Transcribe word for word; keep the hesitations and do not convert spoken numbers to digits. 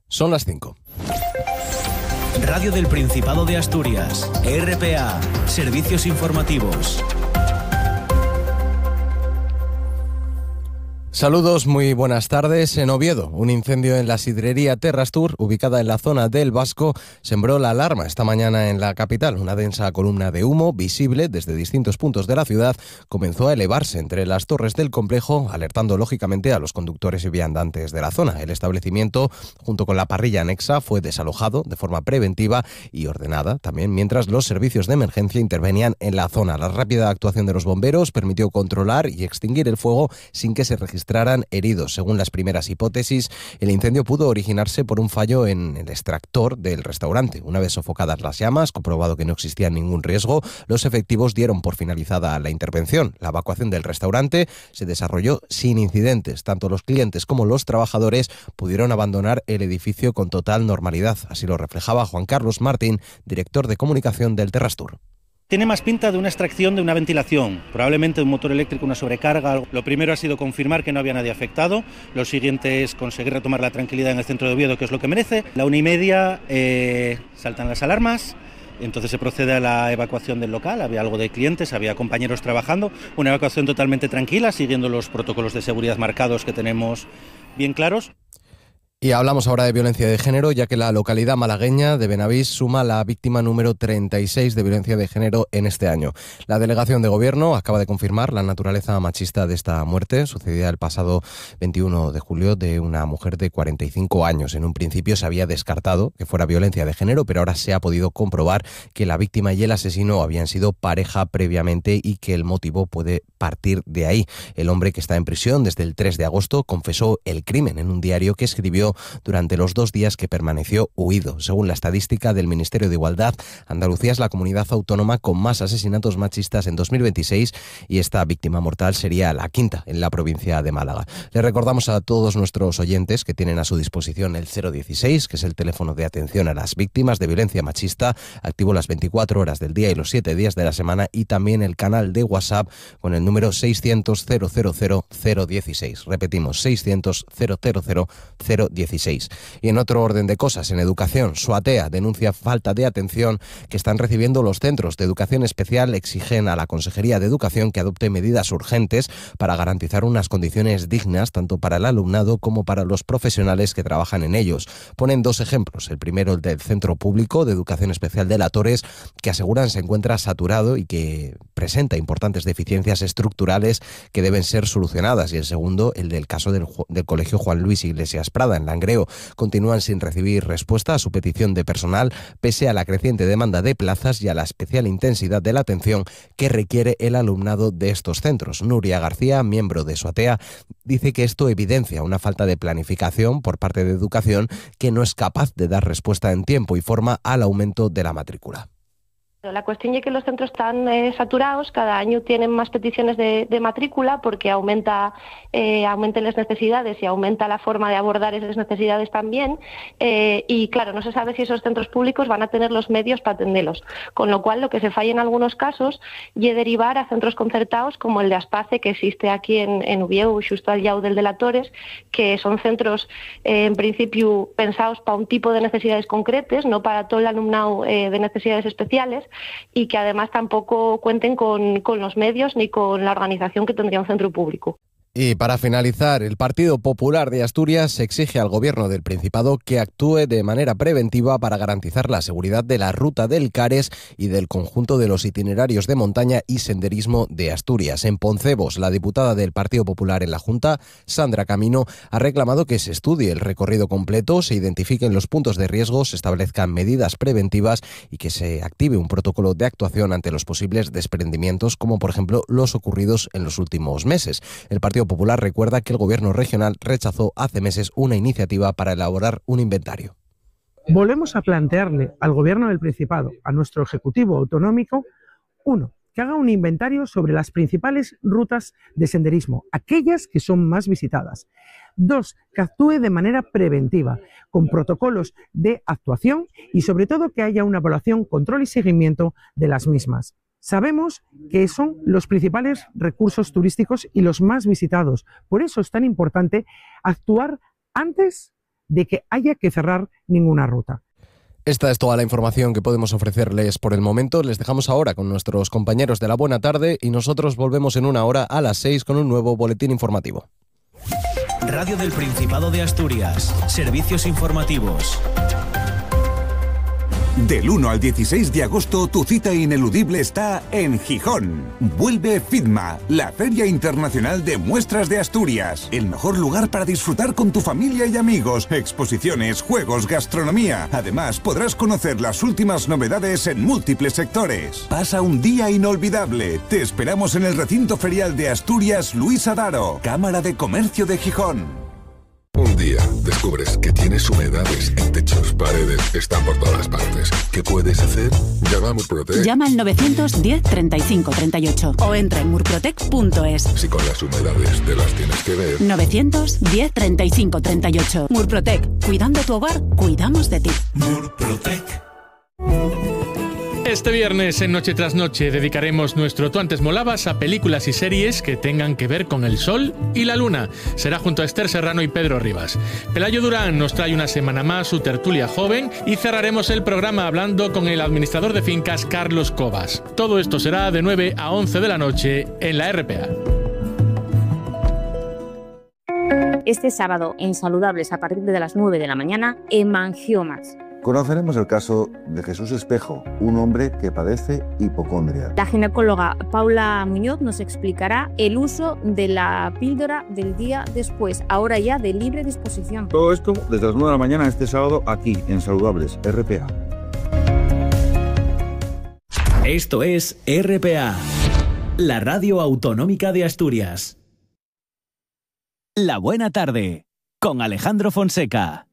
Son las cinco. Radio del Principado de Asturias, R P A, Servicios Informativos. Saludos, muy buenas tardes. En Oviedo, un incendio en la sidrería Terrastur, ubicada en la zona del Vasco, sembró la alarma esta mañana en la capital. Una densa columna de humo, visible desde distintos puntos de la ciudad, comenzó a elevarse entre las torres del complejo, alertando lógicamente a los conductores y viandantes de la zona. El establecimiento, junto con la parrilla anexa, fue desalojado de forma preventiva y ordenada también, mientras los servicios de emergencia intervenían en la zona. La rápida actuación de los bomberos permitió controlar y extinguir el fuego sin que se registrara registraran heridos. Según las primeras hipótesis, el incendio pudo originarse por un fallo en el extractor del restaurante. Una vez sofocadas las llamas, comprobado que no existía ningún riesgo, los efectivos dieron por finalizada la intervención. La evacuación del restaurante se desarrolló sin incidentes. Tanto los clientes como los trabajadores pudieron abandonar el edificio con total normalidad. Así lo reflejaba Juan Carlos Martín, director de comunicación del Terrastur. Tiene más pinta de una extracción de una ventilación, probablemente un motor eléctrico, una sobrecarga. Lo primero ha sido confirmar que no había nadie afectado. Lo siguiente es conseguir retomar la tranquilidad en el centro de Oviedo, que es lo que merece. La una y media eh, saltan las alarmas. Entonces se procede a la evacuación del local. Había algo de clientes, había compañeros trabajando. Una evacuación totalmente tranquila, siguiendo los protocolos de seguridad marcados que tenemos bien claros. Y hablamos ahora de violencia de género, ya que la localidad malagueña de Benavís suma la víctima número treinta y seis de violencia de género en este año. La delegación de gobierno acaba de confirmar la naturaleza machista de esta muerte, sucedida el pasado veintiuno de julio, de una mujer de cuarenta y cinco años. En un principio se había descartado que fuera violencia de género, pero ahora se ha podido comprobar que la víctima y el asesino habían sido pareja previamente y que el motivo puede partir de ahí. El hombre, que está en prisión desde el tres de agosto, confesó el crimen en un diario que escribió durante los dos días que permaneció huido. Según la estadística del Ministerio de Igualdad, Andalucía es la comunidad autónoma con más asesinatos machistas en dos mil veintiséis y esta víctima mortal sería la quinta en la provincia de Málaga. Le recordamos a todos nuestros oyentes que tienen a su disposición el cero dieciséis, que es el teléfono de atención a las víctimas de violencia machista, activo las veinticuatro horas del día y los siete días de la semana, y también el canal de WhatsApp con el número seiscientos, cero cero cero, cero dieciséis. Repetimos, seiscientos, cero cero cero, cero dieciséis. Y en otro orden de cosas, en educación, Suatea denuncia falta de atención que están recibiendo los centros de educación especial. Exigen a la Consejería de Educación que adopte medidas urgentes para garantizar unas condiciones dignas tanto para el alumnado como para los profesionales que trabajan en ellos. Ponen dos ejemplos. El primero, el del Centro Público de Educación Especial de La Torres, que aseguran se encuentra saturado y que presenta importantes deficiencias estructurales que deben ser solucionadas. Y el segundo, el del caso del, del Colegio Juan Luis Iglesias Prada, en Langreo. Continúan sin recibir respuesta a su petición de personal, pese a la creciente demanda de plazas y a la especial intensidad de la atención que requiere el alumnado de estos centros. Nuria García, miembro de Suatea, dice que esto evidencia una falta de planificación por parte de Educación, que no es capaz de dar respuesta en tiempo y forma al aumento de la matrícula. La cuestión es que los centros están eh, saturados, cada año tienen más peticiones de, de matrícula porque aumenta, eh, aumentan las necesidades y aumenta la forma de abordar esas necesidades también, eh, y claro, no se sabe si esos centros públicos van a tener los medios para atenderlos, con lo cual lo que se falla en algunos casos y derivar a centros concertados como el de Aspace, que existe aquí en, en Oviedo, justo al lado del de La Torres, que son centros eh, en principio pensados para un tipo de necesidades concretas, no para todo el alumnado eh, de necesidades especiales, y que además tampoco cuenten con, con los medios ni con la organización que tendría un centro público. Y para finalizar, el Partido Popular de Asturias exige al Gobierno del Principado que actúe de manera preventiva para garantizar la seguridad de la ruta del Cares y del conjunto de los itinerarios de montaña y senderismo de Asturias. En Poncebos, la diputada del Partido Popular en la Junta, Sandra Camino, ha reclamado que se estudie el recorrido completo, se identifiquen los puntos de riesgo, se establezcan medidas preventivas y que se active un protocolo de actuación ante los posibles desprendimientos, como por ejemplo los ocurridos en los últimos meses. El Partido Popular recuerda que el Gobierno regional rechazó hace meses una iniciativa para elaborar un inventario. Volvemos a plantearle al Gobierno del Principado, a nuestro Ejecutivo Autonómico, uno, que haga un inventario sobre las principales rutas de senderismo, aquellas que son más visitadas. Dos, que actúe de manera preventiva, con protocolos de actuación y sobre todo que haya una evaluación, control y seguimiento de las mismas. Sabemos que son los principales recursos turísticos y los más visitados. Por eso es tan importante actuar antes de que haya que cerrar ninguna ruta. Esta es toda la información que podemos ofrecerles por el momento. Les dejamos ahora con nuestros compañeros de la Buena Tarde y nosotros volvemos en una hora a las seis con un nuevo boletín informativo. Radio del Principado de Asturias. Servicios informativos. Del uno al dieciséis de agosto, tu cita ineludible está en Gijón. Vuelve FIDMA, la Feria Internacional de Muestras de Asturias. El mejor lugar para disfrutar con tu familia y amigos. Exposiciones, juegos, gastronomía. Además, podrás conocer las últimas novedades en múltiples sectores. Pasa un día inolvidable. Te esperamos en el recinto ferial de Asturias Luis Adaro, Cámara de Comercio de Gijón. Un día descubres que tienes humedades en techos, paredes, están por todas partes. ¿Qué puedes hacer? Llama a Murprotec. Llama al novecientos diez treinta y cinco treinta y ocho o entra en murprotec punto es. Si con las humedades te las tienes que ver. novecientos diez treinta y cinco treinta y ocho. Murprotec. Cuidando tu hogar, cuidamos de ti. Murprotec. Este viernes en Noche tras Noche dedicaremos nuestro Tú antes molabas a películas y series que tengan que ver con el sol y la luna. Será junto a Esther Serrano y Pedro Rivas. Pelayo Durán nos trae una semana más su tertulia joven y cerraremos el programa hablando con el administrador de fincas Carlos Cobas. Todo esto será de nueve a once de la noche en la R P A. Este sábado en Saludables a partir de las nueve de la mañana, hemangiomas. Conoceremos el caso de Jesús Espejo, un hombre que padece hipocondria. La ginecóloga Paula Muñoz nos explicará el uso de la píldora del día después, ahora ya de libre disposición. Todo esto desde las nueve de la mañana este sábado aquí en Saludables R P A. Esto es R P A, la radio autonómica de Asturias. La Buena Tarde, con Alejandro Fonseca.